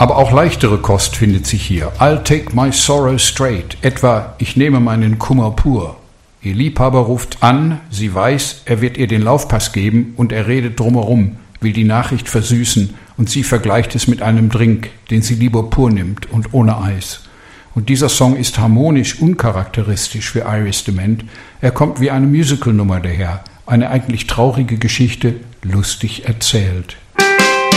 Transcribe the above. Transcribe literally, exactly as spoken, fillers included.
Aber auch leichtere Kost findet sich hier. I'll take my sorrow straight, etwa ich nehme meinen Kummer pur. Ihr Liebhaber ruft an, sie weiß, er wird ihr den Laufpass geben und er redet drumherum, will die Nachricht versüßen und sie vergleicht es mit einem Drink, den sie lieber pur nimmt und ohne Eis. Und dieser Song ist harmonisch uncharakteristisch für Iris DeMent. Er kommt wie eine Musical-Nummer daher, eine eigentlich traurige Geschichte, lustig erzählt.